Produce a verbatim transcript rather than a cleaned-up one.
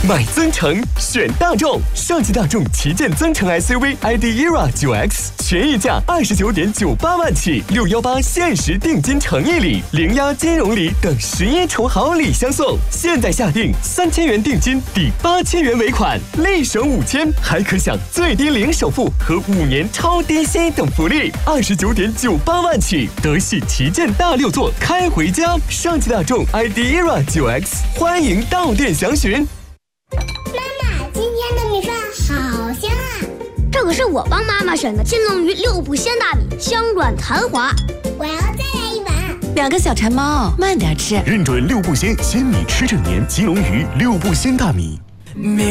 买增程选大众，上汽大众旗舰增程 S U V I D E R A 九 X 全溢价二十九点九八万起，六一八限时定金诚意礼、零押金融礼等十一重好礼相送。现在下定三千元定金抵八千元尾款，立省五千，还可享最低零首付和五年超低息等福利。二十九点九八万起，德系旗舰大六座开回家。上汽大众 I D E R A 九 X， 欢迎到店详询。 妈妈，今天的米饭好香啊！ 这可是我帮妈妈选的金龙鱼六步鲜大米，香软弹滑。 我要再来一碗。 两个小馋猫，慢点吃。 认准六步鲜鲜米吃正年，金龙鱼六步鲜大米。